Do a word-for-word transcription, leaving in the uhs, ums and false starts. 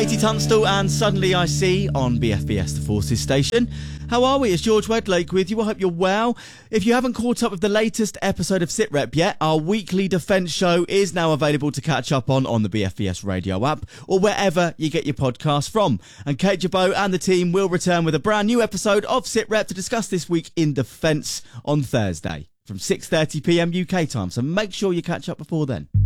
Katie Tunstall and Suddenly I See on B F B S The Forces station. How are we? It's George Wedlake with you. I hope you're well. If you haven't caught up with the latest episode of SitRep yet, our weekly defence show is now available to catch up on on the B F B S radio app or wherever you get your podcasts from. And Kate Jabot and the team will return with a brand new episode of SitRep to discuss this week in defence on Thursday from six thirty p m U K time. So make sure you catch up before then.